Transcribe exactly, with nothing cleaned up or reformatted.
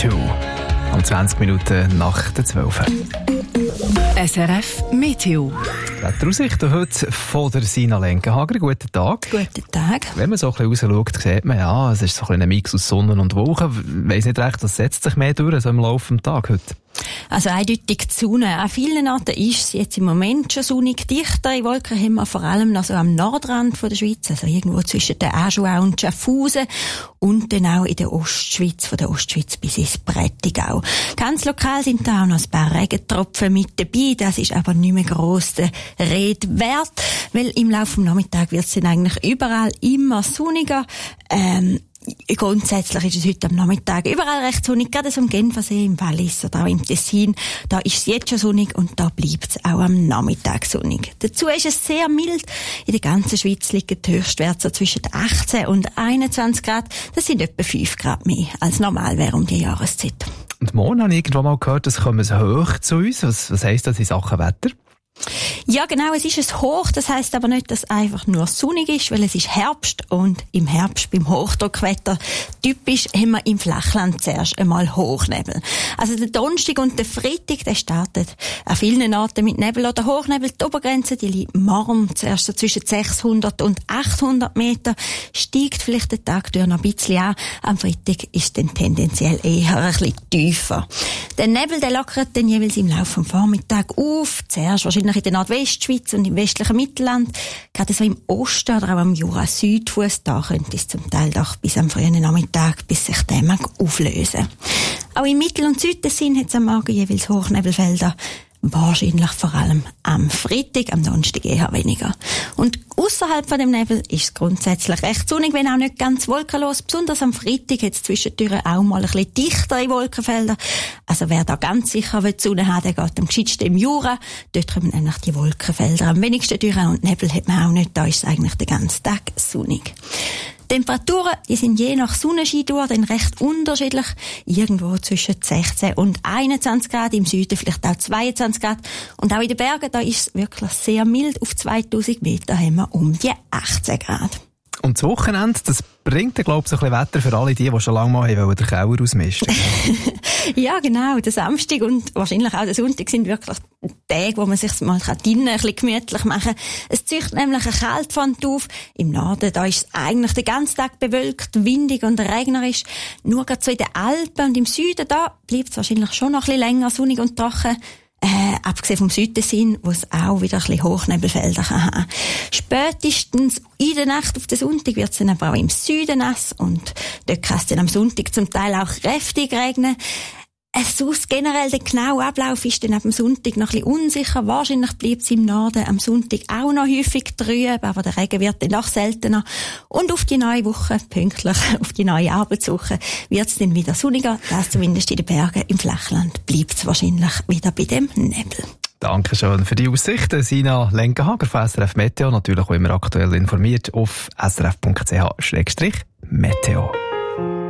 Meteo. Um zwanzig Minuten nach der zwölf. S R F Meteo. Die Wetteraussicht heute von der Sina Lenkenhager. Guten Tag. Guten Tag. Wenn man so ein bisschen rausschaut, sieht man, ja, es ist so ein, ein Mix aus Sonne und Wolken. Ich weiss nicht recht, das setzt sich mehr durch so im Laufe des Tages heute. Also eindeutig die Sonne. An vielen Orten ist es jetzt im Moment schon sonnig. Dichtere Wolken haben wir vor allem noch so am Nordrand von der Schweiz, also irgendwo zwischen der Aargau und Schaffhausen und dann auch in der Ostschweiz, von der Ostschweiz bis ins Prättigau. Ganz lokal sind da auch noch ein paar Regentropfen mit dabei. Das ist aber nicht mehr gross der Rede wert, weil im Laufe des Nachmittags wird es dann eigentlich überall immer sonniger. Ähm, Grundsätzlich ist es heute am Nachmittag überall recht sonnig, gerade so am Genfersee, im Wallis oder auch im Tessin. Da ist es jetzt schon sonnig und da bleibt es auch am Nachmittag sonnig. Dazu ist es sehr mild. In der ganzen Schweiz liegen die Höchstwerte so zwischen achtzehn und einundzwanzig Grad. Das sind etwa fünf Grad mehr als normal wäre um die Jahreszeit. Und morgen habe ich irgendwann mal gehört, es kommen hoch zu uns. Was, was heisst das in Sachen Wetter? Ja, genau, es ist ein Hoch, das heisst aber nicht, dass es einfach nur sonnig ist, weil es ist Herbst und im Herbst, beim Hochdruckwetter, typisch haben wir im Flachland zuerst einmal Hochnebel. Also der Donnerstag und der Freitag, der startet an vielen Orten mit Nebel oder Hochnebel. Die Obergrenze, die liegt morgen zuerst so zwischen sechshundert und achthundert Meter, steigt vielleicht den Tag durch noch ein bisschen an. Am Freitag ist es dann tendenziell eher ein bisschen tiefer. Der Nebel, der lockert dann jeweils im Laufe des Vormittags auf, zuerst wahrscheinlich in der Nordwestschweiz und im westlichen Mittelland, gerade so im Osten oder auch am Jura-Südfuss, da könnte es zum Teil doch bis am frühen Nachmittag, bis sich der mag auflösen. Auch im Mittel- und Südtessin hat es am Morgen jeweils Hochnebelfelder, wahrscheinlich vor allem am Freitag, am Donnerstag eher weniger. Und ausserhalb von dem Nebel ist es grundsätzlich recht sonnig, wenn auch nicht ganz wolkenlos. Besonders am Freitag hat es zwischendurch auch mal ein bisschen dichtere Wolkenfelder. Also wer da ganz sicher die Sonne hat, der geht am gescheitsten im Jura. Dort kommen eigentlich die Wolkenfelder am wenigsten durch und Nebel hat man auch nicht. Da ist es eigentlich den ganzen Tag sonnig. Temperaturen, die sind je nach Sonnenscheindauer dann recht unterschiedlich. Irgendwo zwischen sechzehn und einundzwanzig Grad, im Süden vielleicht auch zweiundzwanzig Grad. Und auch in den Bergen, da ist es wirklich sehr mild. Auf zweitausend Meter haben wir um die achtzehn Grad. Und das Wochenende, das bringt, glaube ich, so ein bisschen Wetter für alle die, die schon lange mal haben, den Keller ausmisten. Ja, genau. Der Samstag und wahrscheinlich auch der Sonntag sind wirklich Tage, wo man sich mal drinnen ein bisschen gemütlich machen kann. Es zieht nämlich eine Kaltfront auf. Im Norden, da ist es eigentlich den ganzen Tag bewölkt, windig und regnerisch. Nur gerade so in den Alpen und im Süden, da bleibt es wahrscheinlich schon noch ein bisschen länger sonnig und trocken. Äh, abgesehen vom Südtessin, wo es auch wieder ein bisschen Hochnebelfelder kann haben. Spätestens in der Nacht auf den Sonntag wird es dann aber auch im Süden nass und dort kann es dann am Sonntag zum Teil auch kräftig regnen. Es sonst generell der genaue Ablauf ist dann ab dem Sonntag noch ein bisschen unsicher. Wahrscheinlich bleibt es im Norden am Sonntag auch noch häufig trüb, aber der Regen wird dann noch seltener. Und auf die neue Woche, pünktlich auf die neue Arbeitswoche, wird es dann wieder sonniger. Das zumindest in den Bergen. Im Flachland bleibt es wahrscheinlich wieder bei dem Nebel. Dankeschön für die Aussichten. Sina Lenkenhager von S R F Meteo, natürlich auch immer aktuell informiert auf s r f punkt c h slash meteo.